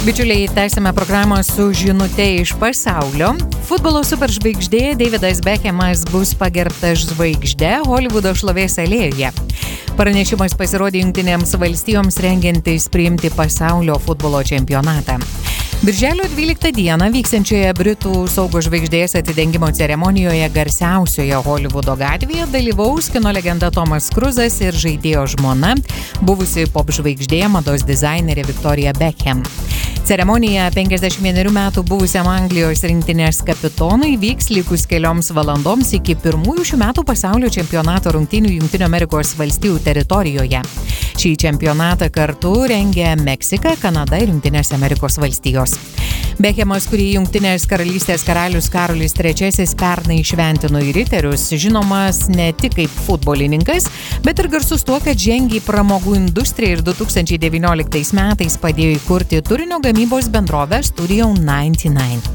Bičiuliai, tęsime programą su žinute iš pasaulio. Futbolo superžvaigždė Davidas Beckhamas bus pagerbtas žvaigžde Holivudo šlovės alėjoje. Pranešimas pasirodė Jungtinėms valstijoms rengiantis priimti pasaulio futbolo čempionatą. Birželio 12 dieną vyksiančioje Britų saugo žvaigždės atidengimo ceremonijoje garsiausioje Holivudo gatvėje dalyvaus kino legenda Tomas Kruzas ir žaidėjo žmona, buvusi pop žvaigždė mados dizainerė Victoria Beckham. Ceremonija 51 metų buvusiam Anglijos rinktinės kapitonui vyks likus kelioms valandoms iki pirmųjų šių metų pasaulio čempionato rungtynių Jungtinių Amerikos valstijų teritorijoje. Šį čempionatą kartu rengia Meksika, Kanada ir Jungtinės Amerikos valstijos. Beckhamas, kurį Jungtinės karalystės karalius Karolis III pernai šventino į riterius, žinomas ne tik kaip futbolininkas, bet ir garsus tuo, kad žengė į pramogų industriją ir 2019 metais padėjo įkurti turinio gamybos bendrovę Studio 99.